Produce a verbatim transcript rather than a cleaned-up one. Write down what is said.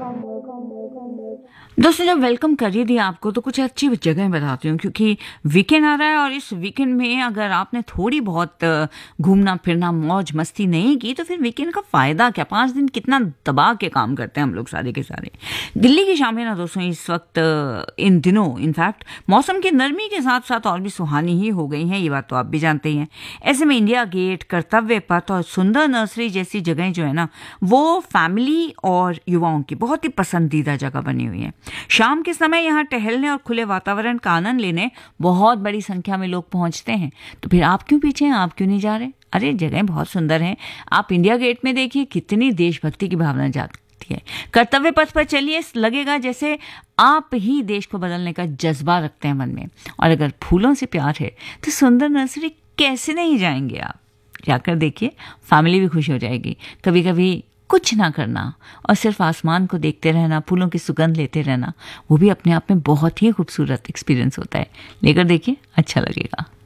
दोस्तों, जब वेलकम कर ही दिया आपको तो कुछ अच्छी जगह बताती हूँ, क्योंकि वीकेंड आ रहा है और इस वीकेंड में अगर आपने थोड़ी बहुत घूमना फिरना मौज मस्ती नहीं की तो फिर वीकेंड का फ़ायदा क्या। पाँच दिन कितना दबा के काम करते हैं हम लोग सारे के सारे। दिल्ली की शामें ना दोस्तों इस वक्त, इन दिनों इनफैक्ट मौसम की नरमी के साथ साथ और भी सुहानी ही हो गई हैं, ये बात तो आप भी जानते ही हैं। ऐसे में इंडिया गेट, कर्तव्य पथ और सुंदर नर्सरी जैसी जगहें जो है ना, वो फैमिली और युवाओं की बहुत ही पसंदीदा जगह बनी हुई है। शाम के समय यहाँ टहलने और खुले वातावरण का आनंद लेने बहुत बड़ी संख्या में लोग पहुंचते हैं। तो फिर आप क्यों पीछे हैं, आप क्यों नहीं जा रहे? अरे जगह बहुत सुंदर हैं। आप इंडिया गेट में देखिए, कितनी देशभक्ति की भावना जागती है। कर्तव्य पथ पर चलिए, लगेगा जैसे आप ही देश को बदलने का जज्बा रखते हैं मन में। और अगर फूलों से प्यार है तो सुंदर नर्सरी कैसे नहीं जाएंगे आप? जाकर देखिए, फैमिली भी खुश हो जाएगी। कभी कभी कुछ ना करना और सिर्फ आसमान को देखते रहना, फूलों की सुगंध लेते रहना, वो भी अपने आप में बहुत ही खूबसूरत एक्सपीरियंस होता है। लेकर देखिए, अच्छा लगेगा।